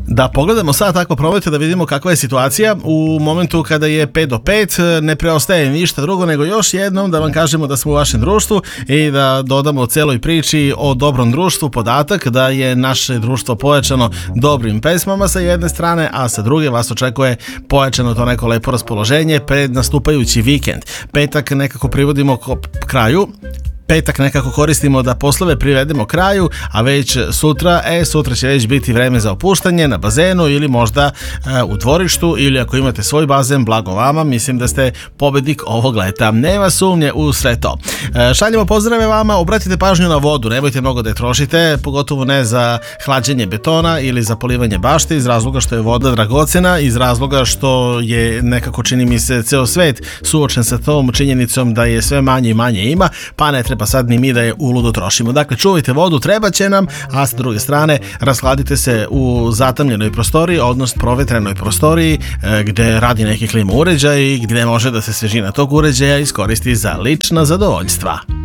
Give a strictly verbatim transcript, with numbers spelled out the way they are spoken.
Da pogledamo sad tako probajte da vidimo kakva je situacija u momentu kada je pet do pet, ne preostaje ništa drugo nego još jednom da vam kažemo da smo u vašem društvu i da dodamo celoj priči o dobrom društvu podatak da je naše društvo pojačano dobrim pesmama sa jedne strane, a sa druge vas očekuje pojačano to neko lepo raspoloženje pred nastupajući vikend. Petak nekako privodimo k kraju. Petak nekako koristimo da poslove privedemo kraju, a već sutra, e, sutra će već biti vreme za opuštanje na bazenu ili možda e, u dvorištu ili ako imate svoj bazen, blago vama, mislim da ste pobednik ovog leta. Nema sumnje u sve to. E, šaljemo pozdrave vama, obratite pažnju na vodu, nemojte mnogo da je trošite, pogotovo ne za hlađenje betona ili za polivanje bašte iz razloga što je voda dragocena, iz razloga što je nekako čini mi se ceo svet suočen sa tom činjenicom da je sve manje i manje ima, pa ne treba pa sad ni mi da je uludo trošimo. Dakle, čuvajte vodu, treba će nam, a sa druge strane rashladite se u zatamljenoj prostoriji, odnosno provetrenoj prostoriji gde radi neki klima uređaj i gde može da se svežina tog uređaja iskoristi za lična zadovoljstva.